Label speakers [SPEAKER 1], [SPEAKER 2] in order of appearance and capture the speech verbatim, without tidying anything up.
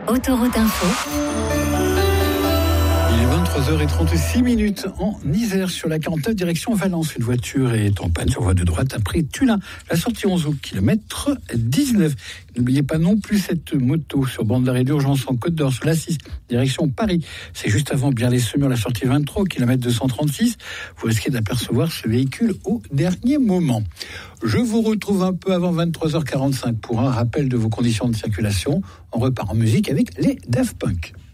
[SPEAKER 1] Autoroute Info.
[SPEAKER 2] Il est vingt-trois heures trente-six minutes en Isère sur la quarante-neuf direction Valence. Une voiture est en panne sur voie de droite après Tulin. La sortie onze au kilomètre dix-neuf. N'oubliez pas non plus cette moto sur bande d'arrêt d'urgence en Côte d'Or sur l'A six direction Paris. C'est juste avant Biarlay-Semur, la sortie vingt-trois au kilomètre deux cent trente-six. Vous risquez d'apercevoir ce véhicule au dernier moment. Je vous retrouve un peu avant vingt-trois heures quarante-cinq pour un rappel de vos conditions de circulation. On repart en musique avec les Daft Punk.